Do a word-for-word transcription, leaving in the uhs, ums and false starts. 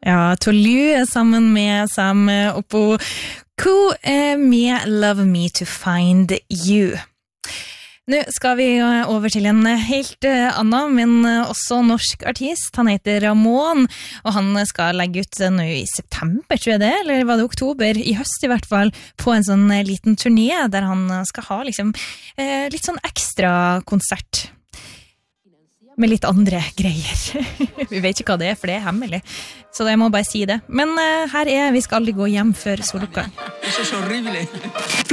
Ja, Tolu sammen med Sam Opoku med Love Me to Find You. Nå skal vi over til en helt annen, men også norsk artist. Han heter Ramón, og han skal legge ut nå i september, tror jeg det, eller var det oktober, i høst i hvert fall, på en sånn liten turné, der han skal ha liksom litt sånn ekstra konsert. Med litt andre greier. Vi vet ikke hva det er, for det er hemmelig. Så jeg må bare si det. Men her er Vi skal aldri gå hjem før soloppgang. Eso es horrible.